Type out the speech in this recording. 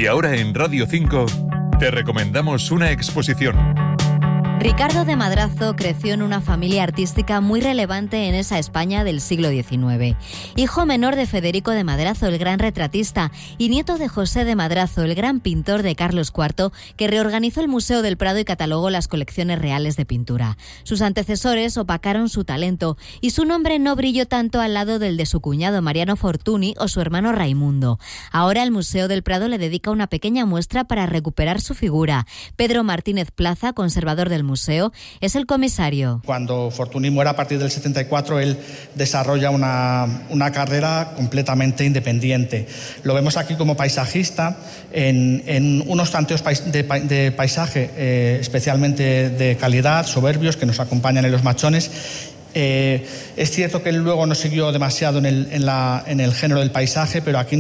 Y ahora en Radio 5 te recomendamos una exposición. Ricardo de Madrazo creció en una familia artística muy relevante en esa España del siglo XIX. Hijo menor de Federico de Madrazo, el gran retratista, y nieto de José de Madrazo, el gran pintor de Carlos IV, que reorganizó el Museo del Prado y catalogó las colecciones reales de pintura. Sus antecesores opacaron su talento y su nombre no brilló tanto al lado del de su cuñado Mariano Fortuny o su hermano Raimundo. Ahora el Museo del Prado le dedica una pequeña muestra para recuperar su figura. Pedro Martínez Plaza, conservador del museo, es el comisario. Cuando Fortuny muere a partir del 74, él desarrolla una carrera completamente independiente. Lo vemos aquí como paisajista en unos tanteos de paisaje especialmente de calidad, soberbios, que nos acompañan en Los Machones. Es cierto que él luego no siguió demasiado en el género del paisaje, pero aquí